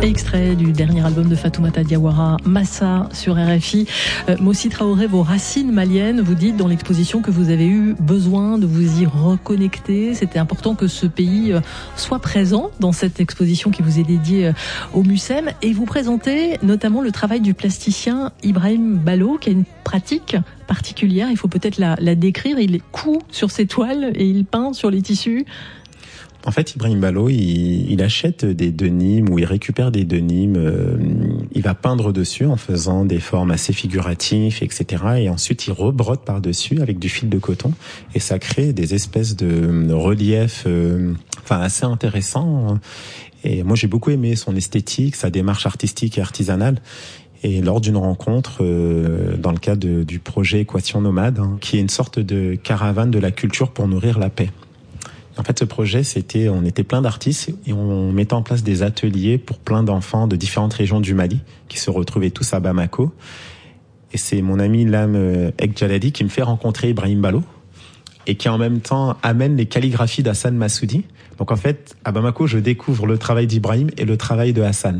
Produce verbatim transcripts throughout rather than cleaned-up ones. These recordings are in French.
Extrait du dernier album de Fatoumata Diawara, Massa, sur R F I. Euh, Mossi Traoré, vos racines maliennes, vous dites dans l'exposition que vous avez eu besoin de vous y reconnecter. C'était important que ce pays soit présent dans cette exposition qui vous est dédiée au Mucem. Et vous présentez notamment le travail du plasticien Ibrahim Ballo, qui a une pratique particulière. Il faut peut-être la, la décrire. Il coud sur ses toiles et il peint sur les tissus. En fait, Ibrahim Ballo, il, il achète des denimes ou il récupère des denimes. Euh, il va peindre dessus en faisant des formes assez figuratives, et cetera. Et ensuite, il rebrotte par-dessus avec du fil de coton. Et ça crée des espèces de reliefs euh, enfin, assez intéressants. Et moi, j'ai beaucoup aimé son esthétique, sa démarche artistique et artisanale. Et lors d'une rencontre, euh, dans le cadre de, du projet Équation Nomade, hein, qui est une sorte de caravane de la culture pour nourrir la paix. En fait, ce projet, c'était, on était plein d'artistes et on mettait en place des ateliers pour plein d'enfants de différentes régions du Mali qui se retrouvaient tous à Bamako. Et c'est mon ami Lam Ek Jaladi qui me fait rencontrer Ibrahim Ballo et qui en même temps amène les calligraphies d'Hassan Massoudi. Donc en fait, à Bamako, je découvre le travail d'Ibrahim et le travail de Hassan.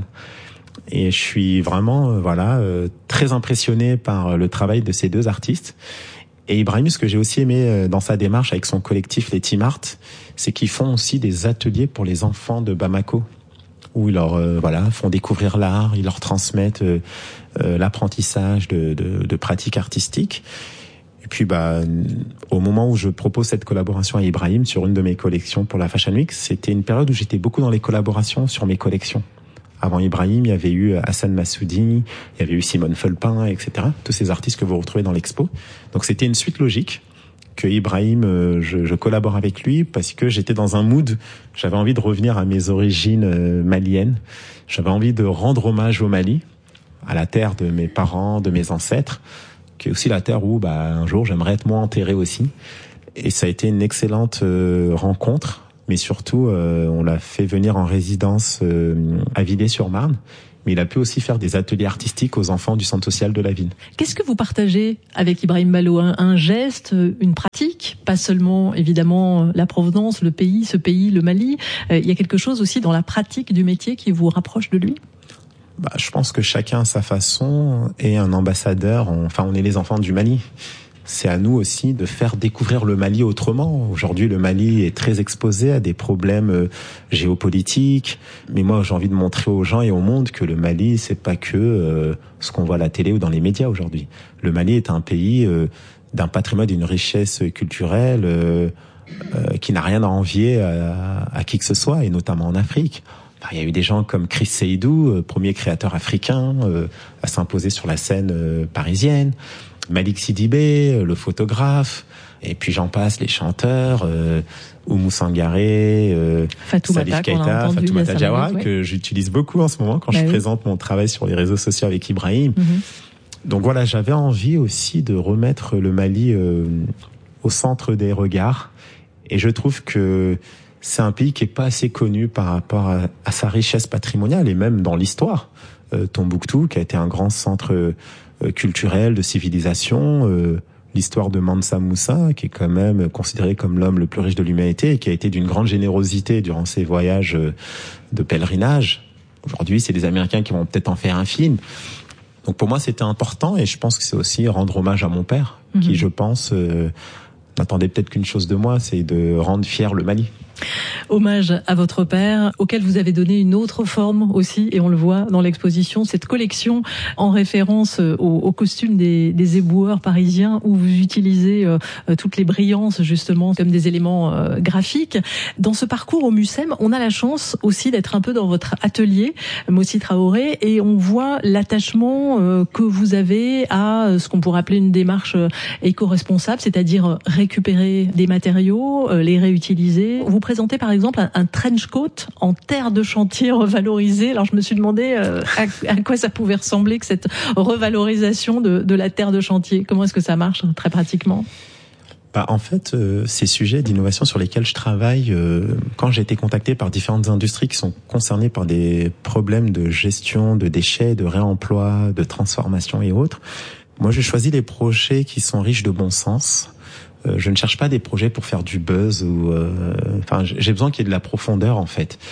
Et je suis vraiment, euh, voilà, euh, très impressionné par le travail de ces deux artistes. Et Ibrahim, ce que j'ai aussi aimé dans sa démarche avec son collectif Les Team Art, c'est qu'ils font aussi des ateliers pour les enfants de Bamako, où ils leur euh, voilà font découvrir l'art, ils leur transmettent euh, euh, l'apprentissage de, de, de pratiques artistiques. Et puis, bah, au moment où je propose cette collaboration à Ibrahim sur une de mes collections pour la Fashion Week, c'était une période où j'étais beaucoup dans les collaborations sur mes collections. Avant Ibrahim, il y avait eu Hassan Massoudi, il y avait eu Simone Felpin, et cetera. Tous ces artistes que vous retrouvez dans l'expo. Donc c'était une suite logique que Ibrahim, euh, je, je collabore avec lui parce que j'étais dans un mood, j'avais envie de revenir à mes origines euh, maliennes. J'avais envie de rendre hommage au Mali, à la terre de mes parents, de mes ancêtres, qui est aussi la terre où bah, un jour j'aimerais être moi enterré aussi. Et ça a été une excellente euh, rencontre. Mais surtout, euh, on l'a fait venir en résidence euh, à Villers-sur-Marne. Mais il a pu aussi faire des ateliers artistiques aux enfants du centre social de la ville. Qu'est-ce que vous partagez avec Ibrahim Ballo ? un, un geste, une pratique, pas seulement évidemment la provenance, le pays, ce pays, le Mali. Euh, il y a quelque chose aussi dans la pratique du métier qui vous rapproche de lui ? Bah, je pense que chacun à sa façon est un ambassadeur. On, enfin, on est les enfants du Mali. C'est à nous aussi de faire découvrir le Mali autrement. Aujourd'hui, le Mali est très exposé à des problèmes euh, géopolitiques. Mais moi, j'ai envie de montrer aux gens et au monde que le Mali, c'est pas que euh, ce qu'on voit à la télé ou dans les médias aujourd'hui. Le Mali est un pays euh, d'un patrimoine, d'une richesse culturelle euh, euh, qui n'a rien à envier à, à qui que ce soit, et notamment en Afrique. Enfin, il y a eu des gens comme Chris Seydou, euh, premier créateur africain, euh, à s'imposer sur la scène euh, parisienne. Malik Sidibé, le photographe, et puis j'en passe, les chanteurs, euh, Oumou Sangaré, euh, Salif Keita, Fatoumata Diawara, ouais. Que j'utilise beaucoup en ce moment quand bah je oui. présente mon travail sur les réseaux sociaux avec Ibrahim. Mm-hmm. Donc voilà, j'avais envie aussi de remettre le Mali euh, au centre des regards, et je trouve que c'est un pays qui est pas assez connu par rapport à, à sa richesse patrimoniale, et même dans l'histoire. Euh, Tombouctou, qui a été un grand centre euh, culturel, de civilisation, euh, l'histoire de Mansa Moussa, qui est quand même considéré comme l'homme le plus riche de l'humanité et qui a été d'une grande générosité durant ses voyages de pèlerinage. Aujourd'hui, c'est les Américains qui vont peut-être en faire un film. Donc pour moi, c'était important, et je pense que c'est aussi rendre hommage à mon père, mmh. qui, je pense, euh, n'attendait peut-être qu'une chose de moi, c'est de rendre fier le Mali. Hommage à votre père, auquel vous avez donné une autre forme aussi, et on le voit dans l'exposition, cette collection en référence au, au costume des, des éboueurs parisiens, où vous utilisez euh, toutes les brillances justement comme des éléments euh, graphiques. Dans ce parcours au Mucem, on a la chance aussi d'être un peu dans votre atelier, Mossi Traoré, et on voit l'attachement euh, que vous avez à ce qu'on pourrait appeler une démarche éco-responsable, c'est-à-dire récupérer des matériaux, euh, les réutiliser. Vous présentez par exemple un, un trench coat en terre de chantier revalorisé. Alors je me suis demandé euh, à, à quoi ça pouvait ressembler que cette revalorisation de, de la terre de chantier. Comment est-ce que ça marche très pratiquement ? Bah, en fait, euh, ces sujets d'innovation sur lesquels je travaille, euh, quand j'ai été contacté par différentes industries qui sont concernées par des problèmes de gestion de déchets, de réemploi, de transformation et autres, moi je choisis des projets qui sont riches de bon sens. Euh, je ne cherche pas des projets pour faire du buzz ou, euh, enfin, j'ai besoin qu'il y ait de la profondeur en fait.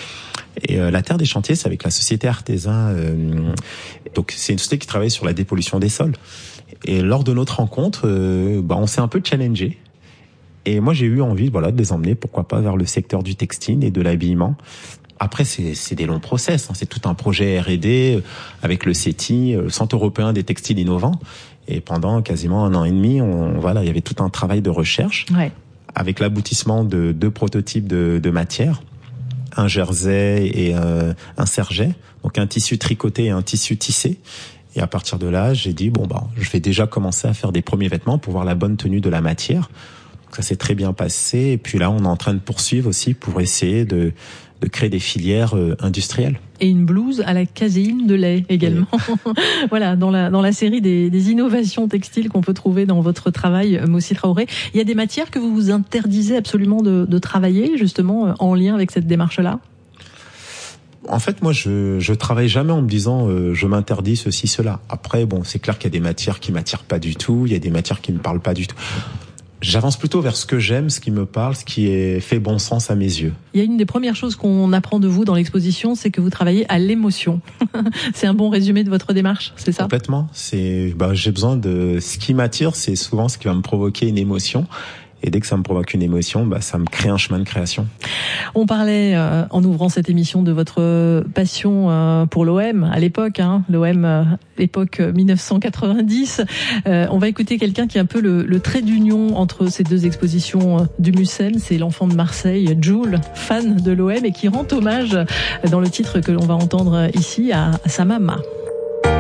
Et euh, la Terre des Chantiers, c'est avec la société Arteza. Euh, donc c'est une société qui travaille sur la dépollution des sols. Et lors de notre rencontre, euh, bah, on s'est un peu challengé. Et moi, j'ai eu envie, voilà, de les emmener, pourquoi pas, vers le secteur du textile et de l'habillement. Après, c'est, c'est des longs process. Hein. C'est tout un projet R et D avec le C E T I, le Centre européen des textiles innovants. Et pendant quasiment un an et demi, on, voilà, il y avait tout un travail de recherche, ouais, avec l'aboutissement de deux prototypes de, de matières, un jersey et un, un serget, donc un tissu tricoté et un tissu tissé. Et à partir de là, j'ai dit bon bah, je vais déjà commencer à faire des premiers vêtements pour voir la bonne tenue de la matière. Donc ça s'est très bien passé. Et puis là, on est en train de poursuivre aussi pour essayer de de créer des filières euh, industrielles. Et une blouse à la caséine de lait également. Oui. Voilà, dans la dans la série des, des innovations textiles qu'on peut trouver dans votre travail, Moussi Traoré. Il y a des matières que vous vous interdisez absolument de, de travailler, justement, en lien avec cette démarche-là? En fait, moi, je je travaille jamais en me disant euh, je m'interdis ceci, cela. Après, bon, c'est clair qu'il y a des matières qui m'attirent pas du tout, il y a des matières qui me parlent pas du tout. J'avance plutôt vers ce que j'aime, ce qui me parle, ce qui est fait bon sens à mes yeux. Il y a une des premières choses qu'on apprend de vous dans l'exposition, c'est que vous travaillez à l'émotion. C'est un bon résumé de votre démarche, c'est ça? Complètement. C'est, bah, j'ai besoin de, ce qui m'attire, c'est souvent ce qui va me provoquer une émotion. Et dès que ça me provoque une émotion, bah, ça me crée un chemin de création. On parlait, euh, en ouvrant cette émission, de votre passion euh, pour l'O M à l'époque, hein, l'O M, euh, l'époque dix-neuf cent quatre-vingt-dix. Euh, on va écouter quelqu'un qui est un peu le, le trait d'union entre ces deux expositions euh, du Mucem. C'est l'enfant de Marseille, Jules, fan de l'O M, et qui rend hommage, dans le titre que l'on va entendre ici, à, à sa maman.